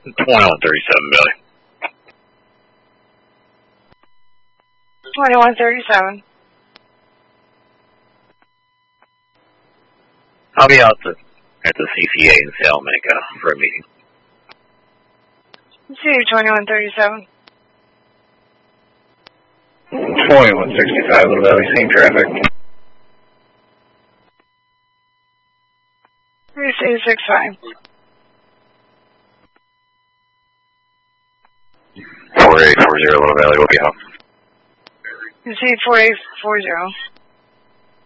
2137, Billy. 2137. I'll be out at the CCA in Salamanca for a meeting. See you, 2137. 2165, Little Valley, same traffic. 3665. 4840, Little Valley will be out. See 4840.